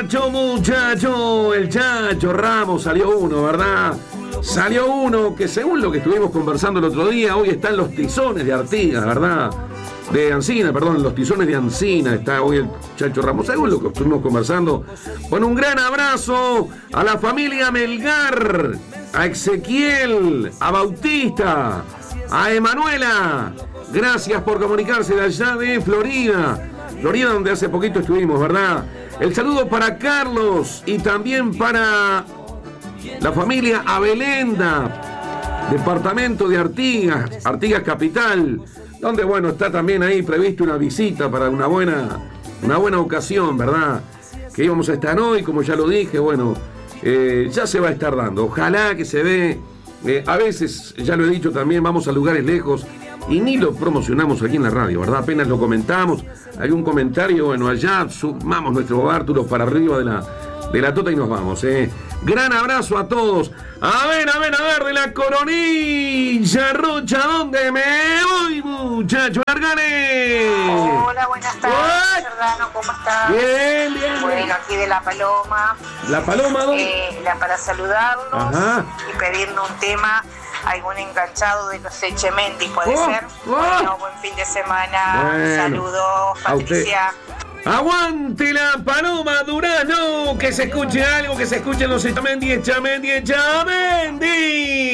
muchacho, el Chacho Ramos, salió uno, ¿verdad? Salió uno que según lo que estuvimos conversando el otro día, hoy están los tizones de Artigas, ¿verdad? De Ancina, perdón, los tizones de Ancina, está hoy el Chacho Ramos, según lo que estuvimos conversando. Bueno, un gran abrazo a la familia Melgar, a Ezequiel, a Bautista, a Emanuela. Gracias por comunicarse de allá de Florida, donde hace poquito estuvimos, ¿verdad? El saludo para Carlos y también para la familia Abelenda, departamento de Artigas, Artigas Capital, donde, bueno, está también ahí previsto una visita para una buena ocasión, ¿verdad? Que íbamos a estar hoy, como ya lo dije, bueno, ya se va a estar dando. Ojalá que se dé. A veces, ya lo he dicho también, vamos a lugares lejos y ni lo promocionamos aquí en la radio, ¿verdad? Apenas lo comentamos, hay un comentario, bueno, allá sumamos nuestros bártulos para arriba de la tota y nos vamos, Gran abrazo a todos. A ver, de la Coronilla Rocha, ¿dónde me voy, muchacho? ¡Largale! Hola, buenas tardes, Jordano, ¿cómo estás? Bien. Bueno, aquí de La Paloma. ¿La Paloma dónde? Para saludarlos. Ajá. Y pedirnos un tema, algún enganchado de los Echemendi, ¿puede ser? Bueno, buen fin de semana. Bueno. Saludos, Patricia. Aguante la Paloma Durano, que se escuche algo, que se escuchen los Echemendi.